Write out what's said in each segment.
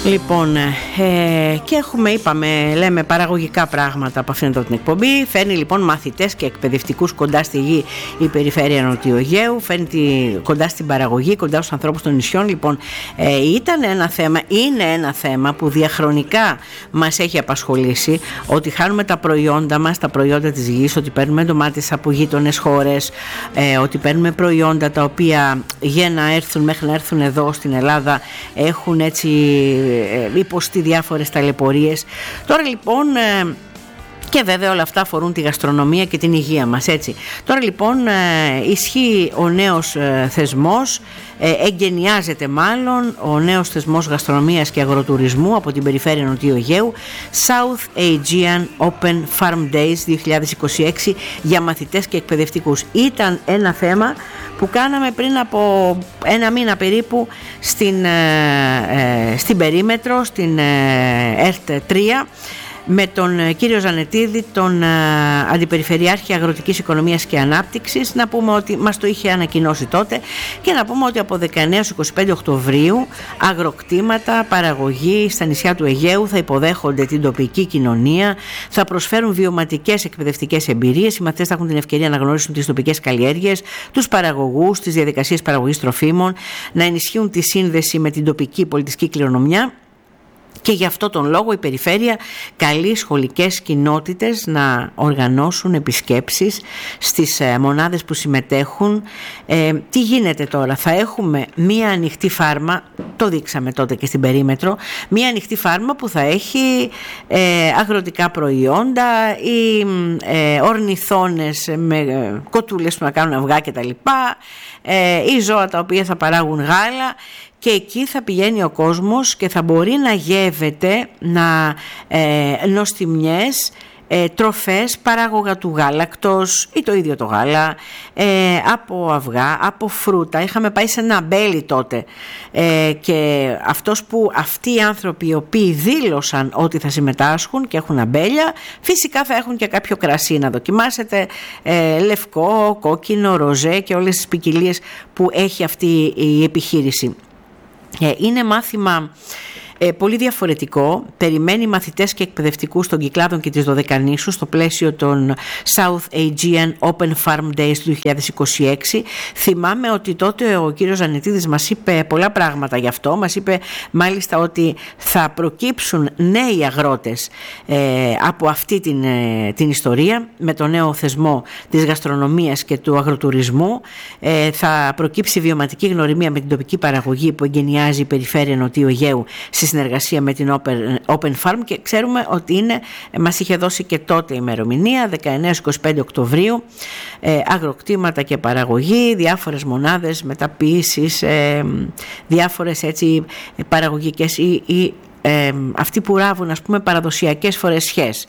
Λοιπόν, και λέμε παραγωγικά πράγματα από αυτήν την εκπομπή. Φέρνει λοιπόν μαθητές και εκπαιδευτικούς κοντά στη γη η περιφέρεια Νοτιού Αιγαίου, φέρνει κοντά στην παραγωγή, κοντά στους ανθρώπους των νησιών. Λοιπόν, είναι ένα θέμα που διαχρονικά μας έχει απασχολήσει, ότι χάνουμε τα προϊόντα μας, τα προϊόντα της γης, ότι παίρνουμε ντομάτες από γείτονες χώρες, ότι παίρνουμε προϊόντα τα οποία για να έρθουν, μέχρι να έρθουν εδώ στην Ελλάδα, έχουν έτσι υποστεί διάφορες ταλαιπωρίες. Τώρα λοιπόν, και βέβαια όλα αυτά αφορούν τη γαστρονομία και την υγεία μας, έτσι. Τώρα λοιπόν ισχύει ο νέος θεσμός, εγκαινιάζεται μάλλον ο νέος θεσμός γαστρονομίας και αγροτουρισμού από την περιφέρεια Νοτιού Αιγαίου, South Aegean Open Farm Days 2026 για μαθητές και εκπαιδευτικούς. Ήταν ένα θέμα που κάναμε πριν από ένα μήνα περίπου στην Περίμετρο, στην ΕΡΤ 3, με τον κύριο Ζανετίδη, τον Αντιπεριφερειάρχη Αγροτικής Οικονομίας και Ανάπτυξης. Να πούμε ότι μας το είχε ανακοινώσει τότε, και να πούμε ότι από 19-25 Οκτωβρίου αγροκτήματα, παραγωγή στα νησιά του Αιγαίου θα υποδέχονται την τοπική κοινωνία, θα προσφέρουν βιωματικές εκπαιδευτικές εμπειρίες. Οι μαθητές θα έχουν την ευκαιρία να γνωρίσουν τις τοπικές καλλιέργειες, τους παραγωγούς, τις διαδικασίες παραγωγής τροφίμων, να ενισχύουν τη σύνδεση με την τοπική πολιτιστική κληρονομιά. Και γι' αυτό τον λόγο η περιφέρεια καλεί σχολικές κοινότητες να οργανώσουν επισκέψεις στις μονάδες που συμμετέχουν. Τι γίνεται τώρα? Θα έχουμε μία ανοιχτή φάρμα, το δείξαμε τότε και στην Περίμετρο, μία ανοιχτή φάρμα που θα έχει αγροτικά προϊόντα ή ορνηθώνες με κοτούλες που να κάνουν αυγά κτλ, ή ζώα τα οποία θα παράγουν γάλα. Και εκεί θα πηγαίνει ο κόσμος και θα μπορεί να γεύεται νοστιμιές, τροφές παράγωγα του γάλακτος ή το ίδιο το γάλα, από αυγά, από φρούτα. Είχαμε πάει σε ένα αμπέλι τότε, και αυτοί οι άνθρωποι οι οποίοι δήλωσαν ότι θα συμμετάσχουν και έχουν αμπέλια, φυσικά θα έχουν και κάποιο κρασί να δοκιμάσετε, λευκό, κόκκινο, ροζέ και όλες τις ποικιλίες που έχει αυτή η επιχείρηση. Είναι μάθημα πολύ διαφορετικό. Περιμένει μαθητές και εκπαιδευτικούς των Κυκλάδων και της Δωδεκανήσου στο πλαίσιο των South Aegean Open Farm Days του 2026. Θυμάμαι ότι τότε ο κύριος Ζανετίδης μας είπε πολλά πράγματα γι' αυτό. Μας είπε μάλιστα ότι θα προκύψουν νέοι αγρότες από αυτή την ιστορία, με το νέο θεσμό της γαστρονομίας και του αγροτουρισμού. Θα προκύψει βιωματική γνωριμία με την τοπική παραγωγή που εγκαινιάζει η περιφέρεια Νοτιού Αιγαίου συνεργασία με την Open Farm, και ξέρουμε ότι μας είχε δώσει και τότε ημερομηνία 19-25 Οκτωβρίου, αγροκτήματα και παραγωγή, διάφορες μονάδες μεταποίησης, διάφορες έτσι παραγωγικές ή αυτοί που ράβουν, ας πούμε, παραδοσιακές φορεσιές,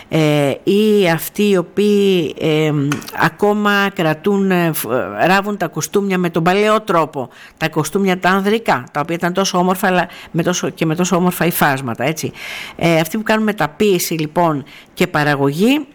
ή αυτοί οι οποίοι ακόμα ράβουν τα κοστούμια με τον παλαιό τρόπο, τα κοστούμια τα ανδρικά, τα οποία ήταν τόσο όμορφα, αλλά με τόσο όμορφα υφάσματα, έτσι. Αυτοί που κάνουν μεταποίηση λοιπόν και παραγωγή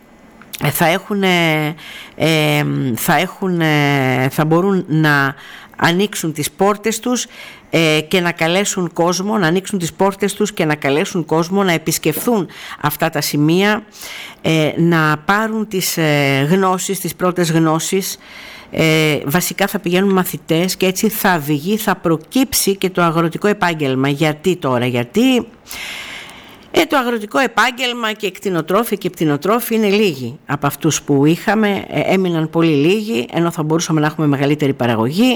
θα μπορούν να ανοίξουν τις πόρτες τους και να καλέσουν κόσμο, να ανοίξουν τις πόρτες τους και να καλέσουν κόσμο να επισκεφθούν αυτά τα σημεία, να πάρουν τις γνώσεις, τις πρώτες γνώσεις. Βασικά θα πηγαίνουν μαθητές, και έτσι θα προκύψει και το αγροτικό επάγγελμα. Γιατί τώρα? Γιατί το αγροτικό επάγγελμα και κτηνοτρόφοι και πτηνοτρόφοι είναι λίγοι από αυτούς που είχαμε, έμειναν πολύ λίγοι, ενώ θα μπορούσαμε να έχουμε μεγαλύτερη παραγωγή.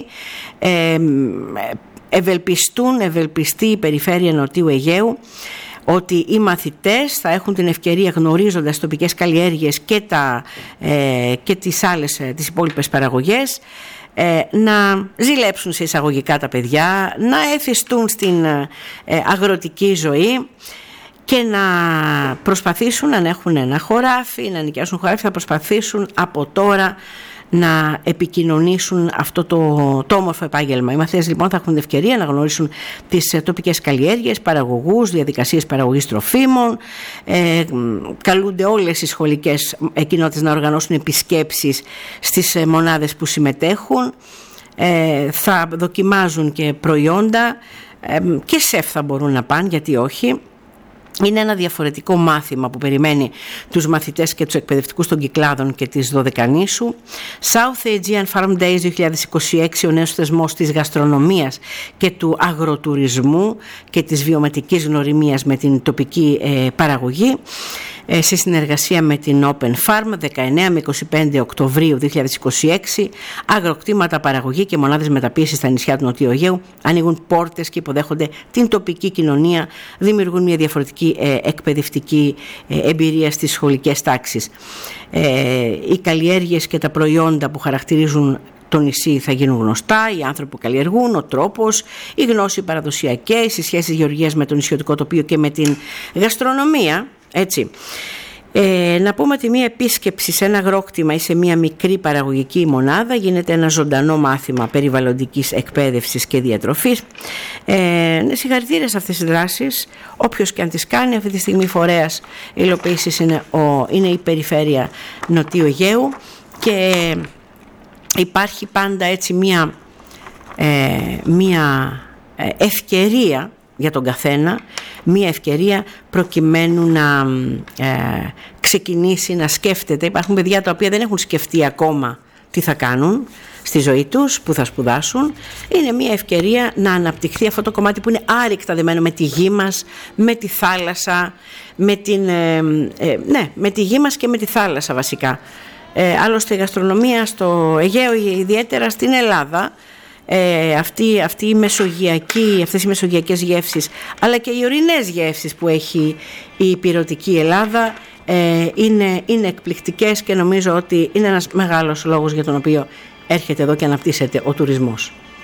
Ευελπιστεί η περιφέρεια Νοτιού Αιγαίου ότι οι μαθητές θα έχουν την ευκαιρία, γνωρίζοντας τοπικές καλλιέργειες και τις υπόλοιπες παραγωγές, να ζηλέψουν σε εισαγωγικά τα παιδιά, να εθιστούν στην αγροτική ζωή και να προσπαθήσουν να έχουν ένα χωράφι, να νοικιάσουν χωράφι. Θα προσπαθήσουν από τώρα να επικοινωνήσουν αυτό το όμορφο επάγγελμα. Οι μαθητές λοιπόν θα έχουν την ευκαιρία να γνωρίσουν τις τοπικές καλλιέργειες, παραγωγούς, διαδικασίες παραγωγής τροφίμων. Καλούνται όλες οι σχολικές κοινότητες να οργανώσουν επισκέψεις στις μονάδες που συμμετέχουν. Θα δοκιμάζουν και προϊόντα και σεφ θα μπορούν να πάνε, γιατί όχι. Είναι ένα διαφορετικό μάθημα που περιμένει τους μαθητές και τους εκπαιδευτικούς των Κυκλάδων και της Δωδεκανήσου. South Aegean Farm Days 2026, ο νέος θεσμός της γαστρονομίας και του αγροτουρισμού και της βιωματικής γνωριμίας με την τοπική παραγωγή, σε συνεργασία με την Open Farm, 19 με 25 Οκτωβρίου 2026, αγροκτήματα, παραγωγή και μονάδες μεταποίησης στα νησιά του Νοτιού Αιγαίου ανοίγουν πόρτες και υποδέχονται την τοπική κοινωνία, δημιουργούν μια διαφορετική εκπαιδευτική εμπειρία στις σχολικές τάξεις. Οι καλλιέργειες και τα προϊόντα που χαρακτηρίζουν το νησί θα γίνουν γνωστά, οι άνθρωποι που καλλιεργούν, ο τρόπος, οι γνώσεις παραδοσιακές, οι σχέσεις γεωργίας με το νησιωτικό τοπίο και με την γαστρονομία. Έτσι. Να πούμε ότι μια επίσκεψη σε ένα αγρόκτημα ή σε μια μικρή παραγωγική μονάδα γίνεται ένα ζωντανό μάθημα περιβαλλοντικής εκπαίδευσης και διατροφής. Συγχαρητήρια σε αυτές τις δράσεις, όποιος και αν τις κάνει. Αυτή τη στιγμή φορέας υλοποίησης είναι η περιφέρεια Νοτιού Αιγαίου και υπάρχει πάντα έτσι μια ευκαιρία για τον καθένα, μία ευκαιρία προκειμένου να ξεκινήσει να σκέφτεται. Υπάρχουν παιδιά τα οποία δεν έχουν σκεφτεί ακόμα τι θα κάνουν στη ζωή τους, που θα σπουδάσουν. Είναι μία ευκαιρία να αναπτυχθεί αυτό το κομμάτι που είναι άρρηκτα δεμένο με τη γη μας, με τη θάλασσα, με τη γη μας και με τη θάλασσα βασικά. Άλλωστε η γαστρονομία στο Αιγαίο, ιδιαίτερα στην Ελλάδα, αυτές οι μεσογειακές γεύσεις, αλλά και οι ορεινές γεύσεις που έχει η ηπειρωτική Ελλάδα είναι εκπληκτικές και νομίζω ότι είναι ένας μεγάλος λόγος για τον οποίο έρχεται εδώ και αναπτύσσεται ο τουρισμός.